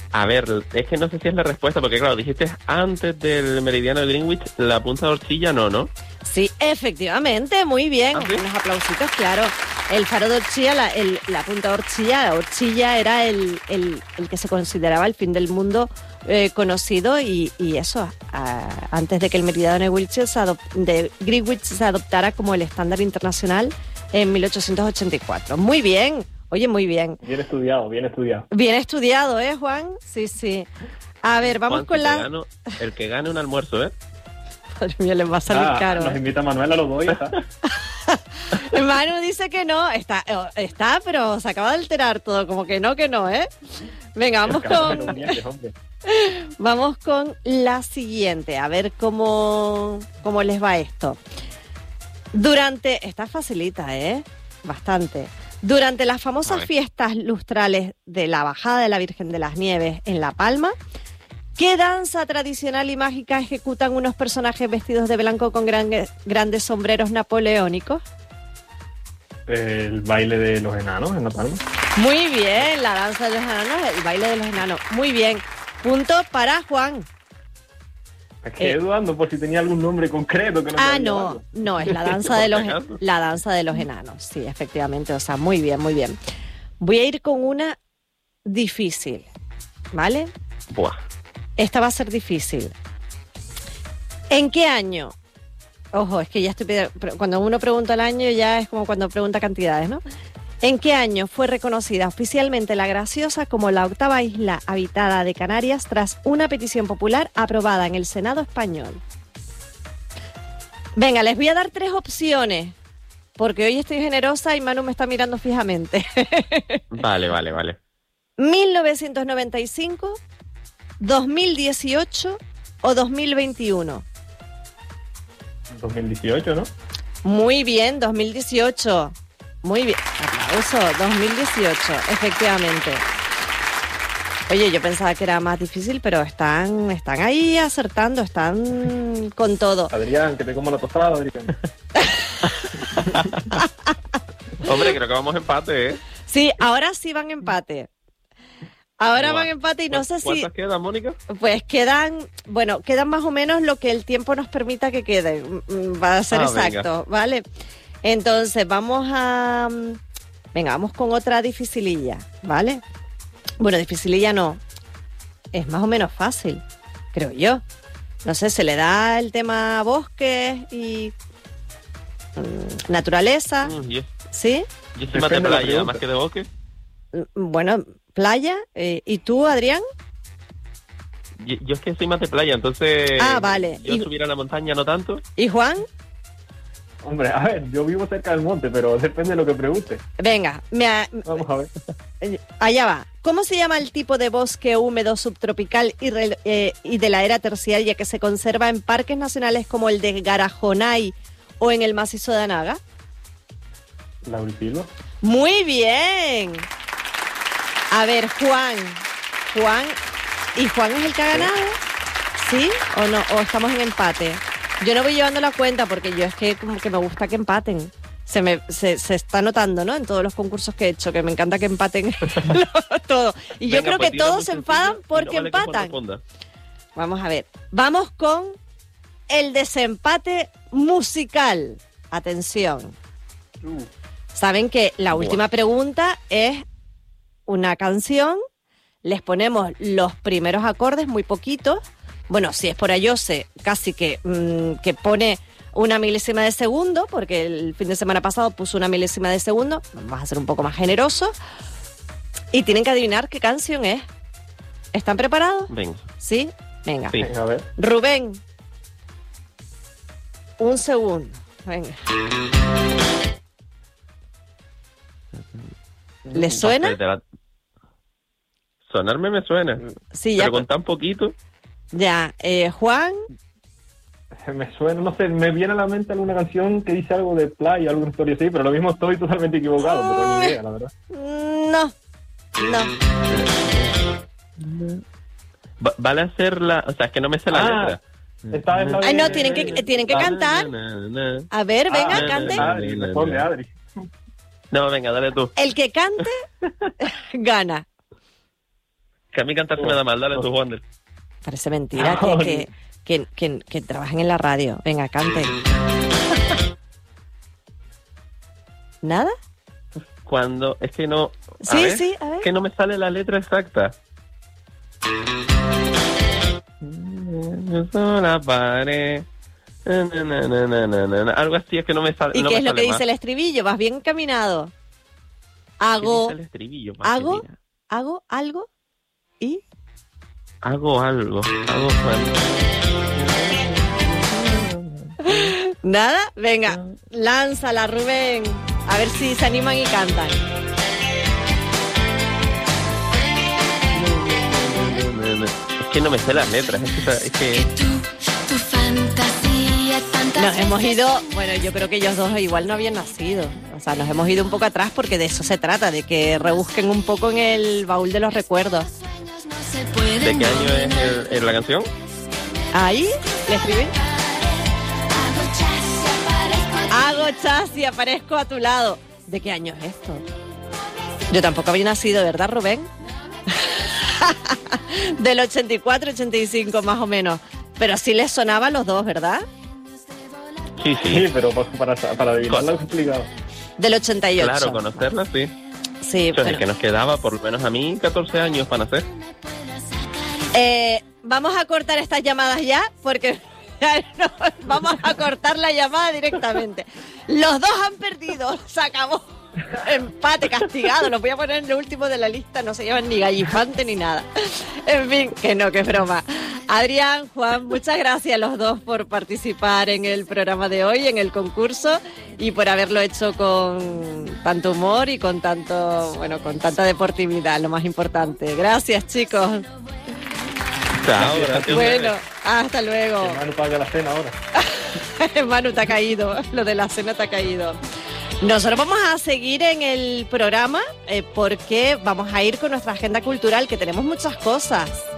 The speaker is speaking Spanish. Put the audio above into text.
A ver, es que no sé si es la respuesta, porque claro, dijiste antes del meridiano de Greenwich, la punta de Orchilla no. Sí, efectivamente, muy bien. ¿Ah, sí? Unos aplausitos, claro. El faro de Orchilla, la punta de Orchilla, Orchilla era el que se consideraba el fin del mundo conocido y eso, antes de que el meridiano de Greenwich se adoptara como el estándar internacional en 1884. Muy bien, oye, muy bien. Bien estudiado, bien estudiado. Bien estudiado, ¿eh, Juan? Sí, sí. A ver, vamos Juan, con si el que gane un almuerzo, ¿eh? Madre mía, les va a salir caro. Nos invita Manuel a los dos y está. Manu dice que no, está, pero se acaba de alterar todo, como que no, ¿eh? Venga, vamos con la siguiente, a ver cómo les va esto. Está facilita, bastante. Durante las famosas fiestas lustrales de la bajada de la Virgen de las Nieves en La Palma, ¿qué danza tradicional y mágica ejecutan unos personajes vestidos de blanco con grandes sombreros napoleónicos? El baile de los enanos en La Palma. Muy bien, la danza de los enanos, el baile de los enanos. Muy bien. Punto para Juan. Me quedé dudando por si tenía algún nombre concreto. Que no, es la danza de los enanos. Sí, efectivamente, o sea, muy bien, muy bien. Voy a ir con una difícil, ¿vale? Buah. Esta va a ser difícil. ¿En qué año? Ojo, es que ya cuando uno pregunta el año ya es como cuando pregunta cantidades, ¿no? ¿En qué año fue reconocida oficialmente La Graciosa como la 8ª isla habitada de Canarias tras una petición popular aprobada en el Senado español? Venga, les voy a dar 3 opciones, porque hoy estoy generosa y Manu me está mirando fijamente. Vale. 1995, 2018 o 2021. 2018, ¿no? Muy bien, 2018. Muy bien, aplauso, 2018, efectivamente. Oye, yo pensaba que era más difícil, pero están ahí acertando, están con todo. Adrián, que te como la tostada, Adrián. Hombre, creo que vamos a empate, ¿eh? Sí, ahora sí van empate. Ahora van empate y no sé si... ¿Cuántas quedan, Mónica? Pues quedan más o menos lo que el tiempo nos permita que queden. Va a ser exacto, venga. ¿Vale? Entonces, vamos con otra dificililla, ¿vale? Bueno, dificililla no. Es más o menos fácil, creo yo. No sé, se le da el tema bosques y naturaleza. ¿Sí? Yo soy más de playa, más que de bosque. Bueno, playa. ¿Y tú, Adrián? Yo es que soy más de playa, entonces... vale. Yo subir a la montaña no tanto. ¿Y Juan? Hombre, a ver, yo vivo cerca del monte, pero depende de lo que pregunte. Venga, vamos a ver. Allá va. ¿Cómo se llama el tipo de bosque húmedo subtropical y de la era terciaria que se conserva en parques nacionales como el de Garajonay o en el macizo de Anaga? Laurisilva. Muy bien. A ver, Juan. ¿Y Juan es el que ha ganado? ¿Sí o no? ¿O estamos en empate? Yo no voy llevando la cuenta porque yo es que como que me gusta que empaten. Se está notando, ¿no? En todos los concursos que he hecho, que me encanta que empaten todo. Y yo creo que todos se enfadan porque empatan. Vamos a ver. Vamos con el desempate musical. Atención. Saben que la última pregunta es una canción. Les ponemos los primeros acordes, muy poquitos. Bueno, si es por Ayose, casi que pone una milésima de segundo, porque el fin de semana pasado puso una milésima de segundo. Vamos a ser un poco más generosos. Y tienen que adivinar qué canción es. ¿Están preparados? Venga. ¿Sí? Venga. Sí. A ver. Rubén. Un segundo. Venga. ¿Les suena? Sonarme me suena. Sí, ya. Pero con tan poquito. Ya. Juan. Me suena, no sé, me viene a la mente alguna canción que dice algo de playa, alguna historia así, pero lo mismo estoy totalmente equivocado, no tengo ni idea, la verdad. No. Vale hacerla, o sea, es que no me sé la letra. Ay, no, tienen que cantar. A ver, venga, canten. Responde, Adri. No, venga, dale tú. El que cante, gana. Que a mí cantar se me da mal, dale tu Wander. Parece mentira que trabajen en la radio. Venga, canten. ¿Nada? Cuando, es que no... Sí, sí, a ver. Que no me sale la letra exacta. La pared. Algo así, es que no me sale. ¿Y no qué me es lo sale que más. dice el estribillo? ¿Vas bien encaminado? Hago, ¿Qué dice el estribillo, Marcelina? hago algo y... Hago algo. Hago cuando... ¿Nada? Venga, lánzala, Rubén. A ver si se animan y cantan. Es que no me sé las letras. Es que... Nos hemos ido, bueno, yo creo que ellos dos igual no habían nacido. O sea, nos hemos ido un poco atrás porque de eso se trata, de que rebusquen un poco en el baúl de los recuerdos. ¿De qué año es la canción? Ahí, le escribí. Hago chas y aparezco a tu lado. ¿De qué año es esto? Yo tampoco había nacido, ¿verdad, Rubén? Del 84, 85 más o menos. Pero sí les sonaba a los dos, ¿verdad? Sí. Sí, pero para adivinarla es complicado. Del 88. Claro, conocerla, sí. Sí, Entonces, bueno. que nos quedaba por lo menos a mí 14 años para nacer. Vamos a cortar estas llamadas ya, porque no, vamos a cortar la llamada directamente. Los dos han perdido, se acabó. Empate, castigado, los voy a poner en el último de la lista, no se llevan ni gallifante ni nada. En fin, que no, que es broma. Adrián, Juan, muchas gracias a los dos por participar en el programa de hoy, en el concurso, y por haberlo hecho con tanto humor y con tanto, bueno, con tanta deportividad, lo más importante. Gracias, chicos. Chao, gracias. Bueno, hasta luego. Manu paga la cena ahora. Manu, te ha caído, lo de la cena te ha caído. Nosotros vamos a seguir en el programa porque vamos a ir con nuestra agenda cultural, que tenemos muchas cosas.